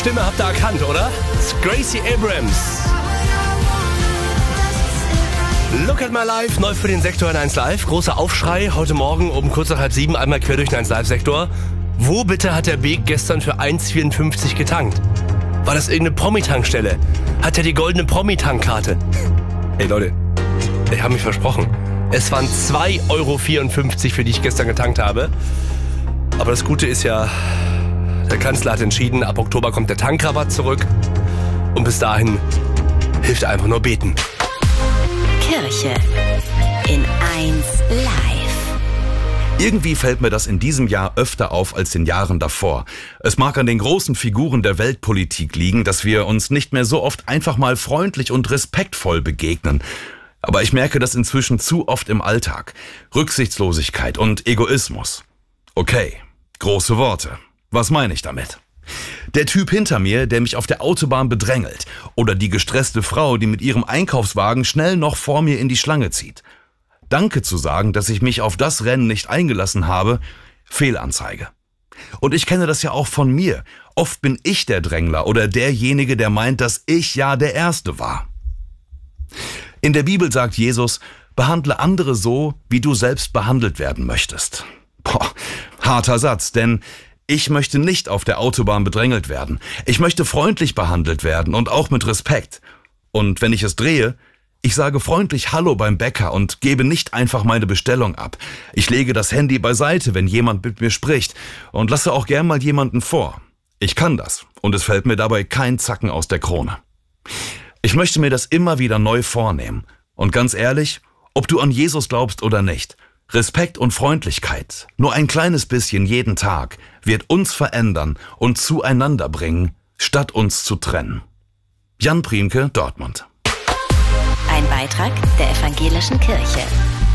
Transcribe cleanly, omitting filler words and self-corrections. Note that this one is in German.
Stimme habt ihr erkannt, oder? Das ist Gracie Abrams. Look at my life, neu für den Sektor in 1 Live. Großer Aufschrei heute Morgen um kurz nach 6:30 einmal quer durch den 1 Live-Sektor. Wo bitte hat der Beek gestern für 1,54 getankt? War das irgendeine Promi-Tankstelle? Hat er die goldene Promi-Tankkarte? Hey Leute, ich habe mich versprochen. Es waren 2,54 Euro, für die ich gestern getankt habe. Aber das Gute ist ja, der Kanzler hat entschieden, ab Oktober kommt der Tankrabatt zurück. Und bis dahin hilft einfach nur beten. Kirche in 1 Live. Irgendwie fällt mir das in diesem Jahr öfter auf als in Jahren davor. Es mag an den großen Figuren der Weltpolitik liegen, dass wir uns nicht mehr so oft einfach mal freundlich und respektvoll begegnen. Aber ich merke das inzwischen zu oft im Alltag. Rücksichtslosigkeit und Egoismus. Okay, große Worte. Was meine ich damit? Der Typ hinter mir, der mich auf der Autobahn bedrängelt. Oder die gestresste Frau, die mit ihrem Einkaufswagen schnell noch vor mir in die Schlange zieht. Danke zu sagen, dass ich mich auf das Rennen nicht eingelassen habe, Fehlanzeige. Und ich kenne das ja auch von mir. Oft bin ich der Drängler oder derjenige, der meint, dass ich ja der Erste war. In der Bibel sagt Jesus, behandle andere so, wie du selbst behandelt werden möchtest. Boah, harter Satz, denn ich möchte nicht auf der Autobahn bedrängelt werden. Ich möchte freundlich behandelt werden und auch mit Respekt. Und wenn ich es drehe, ich sage freundlich Hallo beim Bäcker und gebe nicht einfach meine Bestellung ab. Ich lege das Handy beiseite, wenn jemand mit mir spricht und lasse auch gern mal jemanden vor. Ich kann das und es fällt mir dabei kein Zacken aus der Krone. Ich möchte mir das immer wieder neu vornehmen. Und ganz ehrlich, ob du an Jesus glaubst oder nicht, Respekt und Freundlichkeit, nur ein kleines bisschen jeden Tag, wird uns verändern und zueinander bringen, statt uns zu trennen. Jan Priemke, Dortmund. Ein Beitrag der Evangelischen Kirche.